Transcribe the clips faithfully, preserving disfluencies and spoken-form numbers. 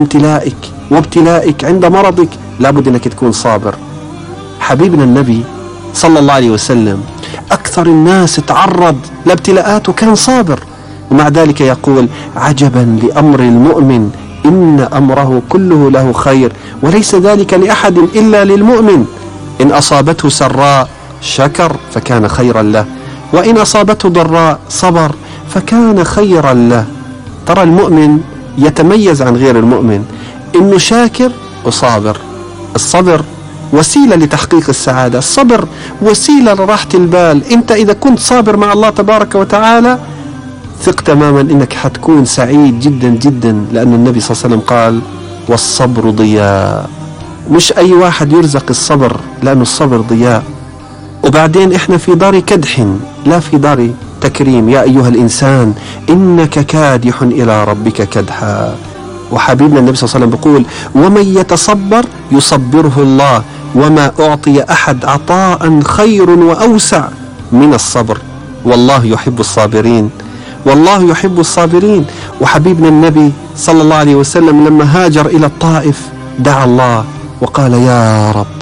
امتلائك وابتلائك عند مرضك لابد أنك تكون صابر. حبيبنا النبي صلى الله عليه وسلم أكثر الناس تعرض لابتلاءات وكان صابر، ومع ذلك يقول: عجبا لأمر المؤمن إن أمره كله له خير وليس ذلك لأحد إلا للمؤمن، إن أصابته سراء شكر فكان خيرا له، وإن أصابته ضراء صبر فكان خيرا له. ترى المؤمن يتميز عن غير المؤمن إنه شاكر وصابر. الصبر وسيلة لتحقيق السعادة، الصبر وسيلة لراحة البال. أنت إذا كنت صابر مع الله تبارك وتعالى ثق تماما إنك حتكون سعيد جدا جدا، لأن النبي صلى الله عليه وسلم قال: والصبر ضياء. مش أي واحد يرزق الصبر، لأن الصبر ضياء. وبعدين إحنا في دار كدح لا في دار تكريم. يا أيها الإنسان إنك كادح إلى ربك كدحا. وحبيبنا النبي صلى الله عليه وسلم بيقول: ومن يتصبر يصبره الله، وما أعطي أحد عطاء خير وأوسع من الصبر، والله يحب الصابرين، والله يحب الصابرين. وحبيبنا النبي صلى الله عليه وسلم لما هاجر إلى الطائف دعا الله وقال: يا رب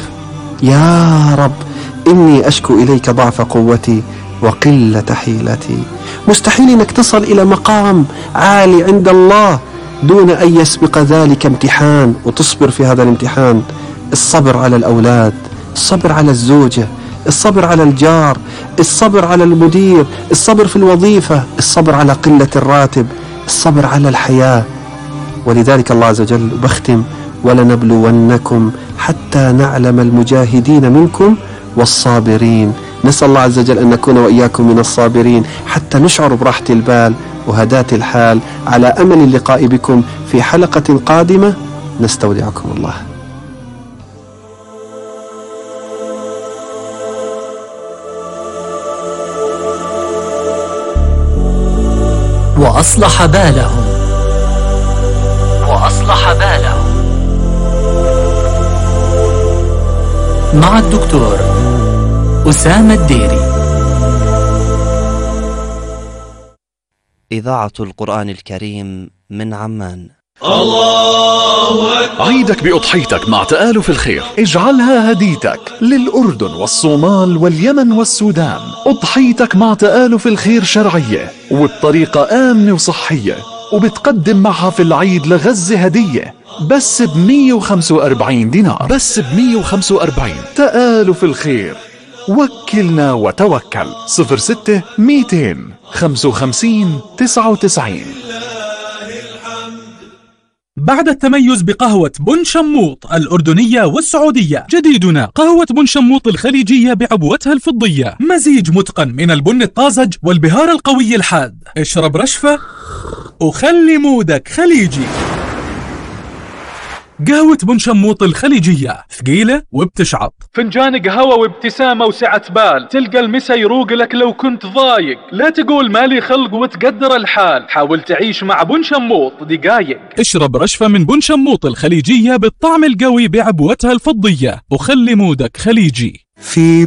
يا رب إني أشكو إليك ضعف قوتي وقلة حيلتي. مستحيل أنك تصل إلى مقام عالي عند الله دون أن يسبق ذلك امتحان وتصبر في هذا الامتحان. الصبر على الأولاد، الصبر على الزوجة، الصبر على الجار، الصبر على المدير، الصبر في الوظيفة، الصبر على قلة الراتب، الصبر على الحياة. ولذلك الله عز وجل بختم: ولنبلونكم حتى نعلم المجاهدين منكم والصابرين. نسأل الله عز وجل أن نكون وإياكم من الصابرين حتى نشعر براحة البال وهداة الحال، على أمل اللقاء بكم في حلقة قادمة. نستودعكم الله. وأصلح بالهم وأصلح بالهم مع الدكتور أسامة الديري. إذاعة القرآن الكريم من عمان. الله أكبر. عيدك بأضحيتك مع تآلف الخير، اجعلها هديتك للأردن والصومال واليمن والسودان. أضحيتك مع تآلف الخير شرعية وبطريقة آمنة وصحية، وبتقدم معها في العيد لغزة هدية بس ب مية وخمسة وأربعين دينار، بس ب مية وخمسة وأربعين. تآلف الخير، وكلنا وتوكل. صفر ستة ميتين خمسة وخمسين تسعة وتسعين. بعد التميز بقهوة بن شموط الأردنية والسعودية، جديدنا قهوة بن شموط الخليجية بعبوتها الفضية، مزيج متقن من البن الطازج والبهار القوي الحاد. اشرب رشفة وخلي مودك خليجي. قهوة بن شموط الخليجية ثقيلة وبتشعط. فنجان قهوة وابتسامة وسعة بال، تلقى المسا يروق لك لو كنت ضايق. لا تقول مالي خلق وتقدر الحال، حاول تعيش مع بن شموط دقايق. اشرب رشفة من بن شموط الخليجية بالطعم القوي بعبوتها الفضية، وخلي مودك خليجي. في